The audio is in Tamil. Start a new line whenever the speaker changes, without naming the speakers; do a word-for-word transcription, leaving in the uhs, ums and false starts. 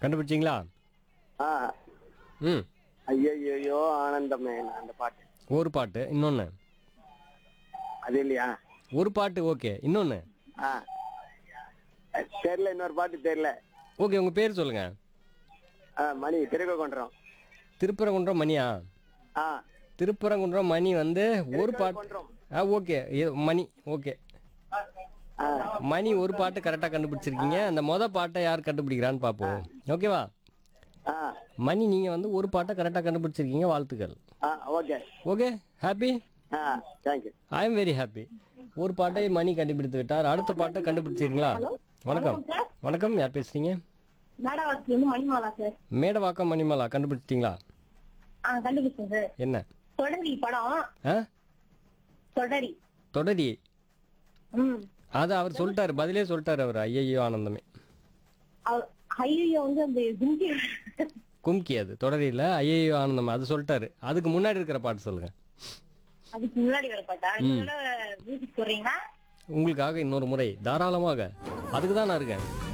கண்டுபிடிச்சிங்களா?
ஆ
ம்.
ஐயையோ ஆனந்தமே அந்த பாட்டு.
ஒரு பாட்டு. இன்னொன்னு.
அது இல்லையா?
ஒரு பாட்டு ஓகே. இன்னொன்னு.
ஆ தெரியல, இன்னொரு பாட்டு தெரியல.
ஓகே. உங்க பேர் சொல்லுங்க.
ஆ மணி திருக்கோன்றோம்.
திருப்பரங்குன்றம் மணியா?
ஆ
திருப்பரங்குன்றம் மணி வந்து ஒரு பாட்டு.
திருக்கோன்றோம்.
ஆ ஓகே. மணி ஓகே.
ஆ
மணி ஒரு பாட்டு கரெக்டாக கண்டுபிடிச்சிருக்கீங்க. அந்த மொத பாட்டை யார் கண்டுபிடிக்கிறான்னு பார்ப்போம். ஓகேவா?
ஆ
மணி நீங்கள் வந்து ஒரு பாட்டை கரெக்டாக கண்டுபிடிச்சிருக்கீங்க. வாழ்த்துக்கள்.
ஆ okay.
Okay. Happy.
Ah thank you.
I am very happy. ஒரு பாட்டை மணி கண்டுபிடித்து விட்டார். அடுத்த பாட்டை கண்டுபிடிச்சிருங்களா? வணக்கம். வணக்கம். யார் பேசுறீங்க?
மேடவாக்கிலிருந்து மணிமாலா சார்.
மேடவாக்கம் மணிமாலா கண்டுபிடிச்சிட்டிங்களா?
ஆ கண்டுபிடிச்சேன் சார்.
என்ன?
தொடரி படம்.
ஆ
தொடரி.
தொடரி.
ம்.
அது அவர் சொல்லிட்டாரு. பதிலே சொல்லிட்டாரு அவர். ஐயையோ ஆனந்தமே.
அவ- ஐயையோ வந்து அந்த கும்கி.
கும்கி. அது தொடரியில் ஐயையோ ஆனந்தம் அது சொல்லிட்டாரு. அதுக்கு முன்னாடி இருக்கிற பாட்டு சொல்லுங்க.
அதுக்கு முன்னாடி வர பாட்டா? நீங்க மியூசிக் போடுறீங்களா?
உங்களுக்காக இன்னொரு முறை தாராளமாக. அதுக்கு தான் நான் இருக்கேன்.